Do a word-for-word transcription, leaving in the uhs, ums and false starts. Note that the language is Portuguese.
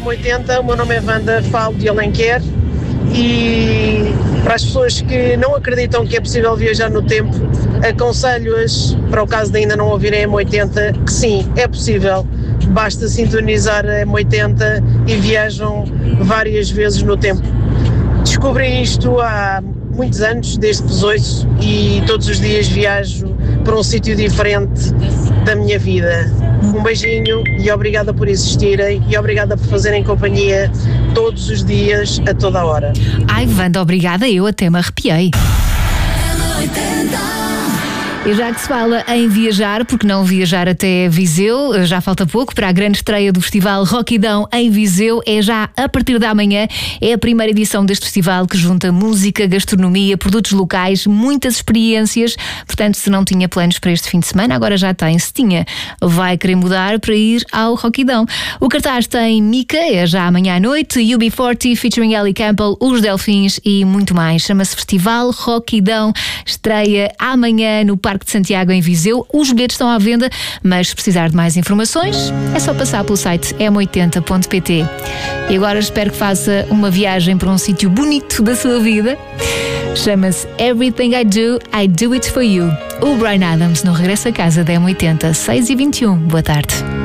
M oitenta, o meu nome é Wanda, falo de Alenquer e para as pessoas que não acreditam que é possível viajar no tempo, aconselho-as, para o caso de ainda não ouvirem a M oitenta, que sim, é possível, basta sintonizar a M oitenta e viajam várias vezes no tempo. Descobri isto há muitos anos, desde que vos ouço, e todos os dias viajo para um sítio diferente da minha vida. Um beijinho e obrigada por existirem e obrigada por fazerem companhia todos os dias, a toda a hora. Ai, Wanda, obrigada, eu até me arrepiei. E já que se fala em viajar, porque não viajar até Viseu, já falta pouco para a grande estreia do Festival Rockidão em Viseu, é já a partir da manhã, é a primeira edição deste festival que junta música, gastronomia, produtos locais, muitas experiências. Portanto, se não tinha planos para este fim de semana, agora já tem. Se tinha, vai querer mudar para ir ao Rockidão. O cartaz tem Mika, é já amanhã à noite, U B quarenta featuring Ellie Campbell, Os Delfins e muito mais. Chama-se Festival Rockidão, estreia amanhã no Parque de Santiago em Viseu. Os bilhetes estão à venda, mas se precisar de mais informações é só passar pelo site m oitenta ponto p t. E agora espero que faça uma viagem para um sítio bonito da sua vida. Chama-se Everything I Do, I Do It For You. O Bryan Adams no Regresso a Casa da M oitenta, seis e vinte e um. Boa tarde.